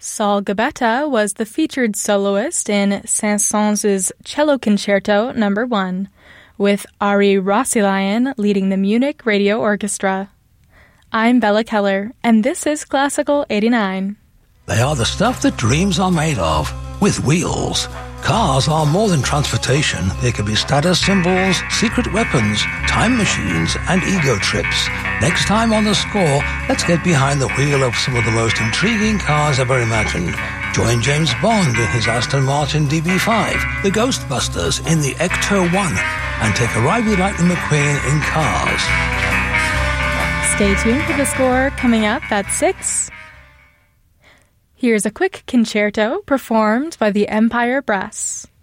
Saul Gabetta was the featured soloist in Saint-Saëns' Cello Concerto No. 1, with Ari Rossilian leading the Munich Radio Orchestra. I'm Bella Keller, and this is Classical 89. They are the stuff that dreams are made of, with wheels. Cars are more than transportation. They can be status symbols, secret weapons, time machines, and ego trips. Next time on The Score, let's get behind the wheel of some of the most intriguing cars ever imagined. Join James Bond in his Aston Martin DB5, the Ghostbusters in the Ecto-1, and take a ride with Lightning McQueen in Cars. Stay tuned for The Score coming up at 6. Here's a quick concerto performed by the Empire Brass.